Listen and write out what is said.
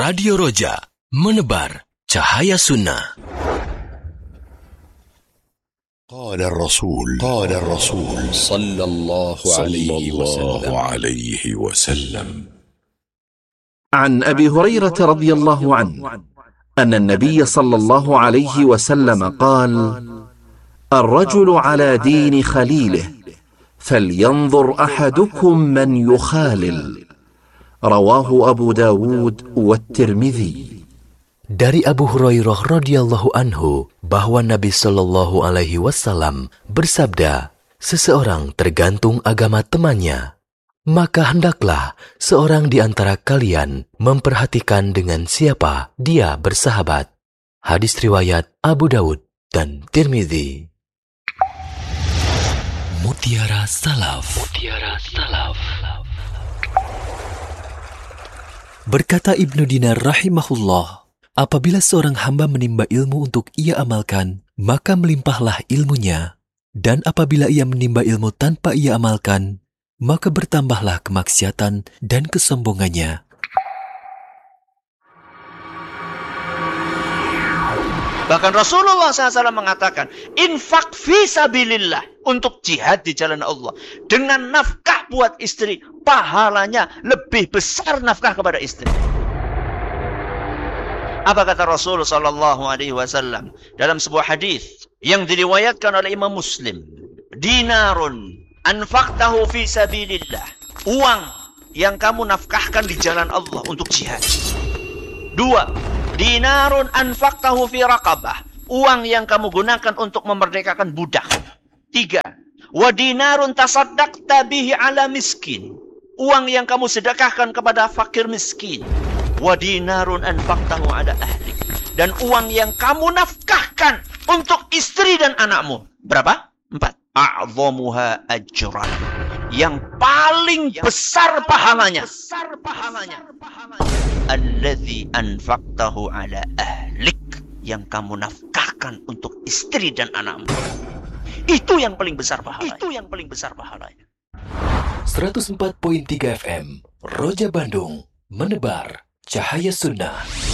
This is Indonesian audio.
Radio Roja, menebar cahaya sunnah. قال الرسول صلى الله عليه وسلم عن أبي هريرة رضي الله عنه أن النبي صلى الله عليه وسلم قال: الرجل على دين خليله فلينظر أحدكم من يخالل. رواه أبو داود والترمذي. Dari Abu Hurairah radhiyallahu anhu bahwa Nabi Shallallahu alaihi wasallam bersabda, seseorang tergantung agama temannya, maka hendaklah seorang di antara kalian memperhatikan dengan siapa dia bersahabat. Hadis riwayat Abu Dawud dan Tirmidzi. Mutiara Salaf. Berkata Ibnu Dinar rahimahullah, apabila seorang hamba menimba ilmu untuk ia amalkan, maka melimpahlah ilmunya. Dan apabila ia menimba ilmu tanpa ia amalkan, maka bertambahlah kemaksiatan dan kesombongannya. Bahkan Rasulullah SAW mengatakan, infak fi sabilillah, untuk jihad di jalan Allah. Dengan nafkah buat istri, pahalanya lebih besar nafkah kepada istri. Apa kata Rasul SAW dalam sebuah hadis yang diriwayatkan oleh Imam Muslim? Dinarun anfaqtahu fi sabilillah. Uang yang kamu nafkahkan di jalan Allah untuk jihad. 2. Dinarun anfaqtahu fi raqabah. Uang yang kamu gunakan untuk memerdekakan budak. 3. Wa dinarun tasaddaqta bihi ala miskin. Uang yang kamu sedekahkan kepada fakir miskin. Wa dinarun anfaqtahu ala ahlik. Dan uang yang kamu nafkahkan untuk istri dan anakmu. Berapa? 4. A'zamuha ajran. Yang paling besar pahalanya. Alladzi anfaqtahu ala ahlik. Yang kamu nafkahkan untuk istri dan anakmu. Itu yang paling besar pahalanya. 104.3 FM Roja Bandung, menebar cahaya sunnah.